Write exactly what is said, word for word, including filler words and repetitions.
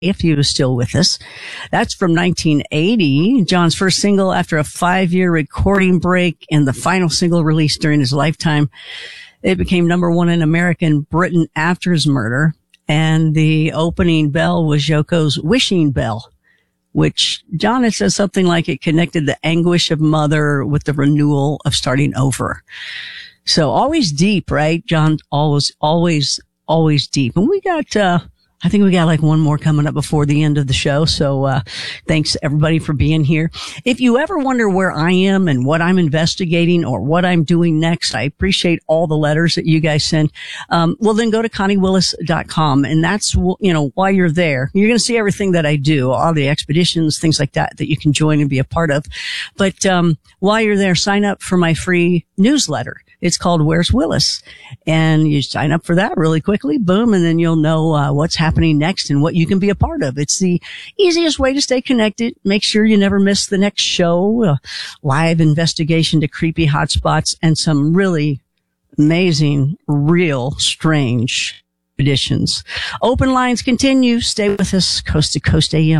if he was still with us. That's from nineteen eighty, John's first single after a five-year recording break and the final single released during his lifetime. It became number one in America and Britain after his murder. And the opening bell was Yoko's Wishing Bell, which John had said something like it connected the anguish of mother with the renewal of starting over. So always deep, right? John, always, always, always deep. And we got, uh, I think we got like one more coming up before the end of the show. So, uh, thanks everybody for being here. If you ever wonder where I am and what I'm investigating or what I'm doing next, I appreciate all the letters that you guys send. Um, well, then go to connie willis dot com. And that's, you know, while you're there, you're going to see everything that I do, all the expeditions, things like that, that you can join and be a part of. But, um, while you're there, sign up for my free newsletter. It's called Where's Willis? And you sign up for that really quickly, boom, and then you'll know uh, what's happening next and what you can be a part of. It's the easiest way to stay connected. Make sure you never miss the next show, a live investigation to creepy hotspots, and some really amazing, real, strange editions. Open lines continue. Stay with us, Coast to Coast A M.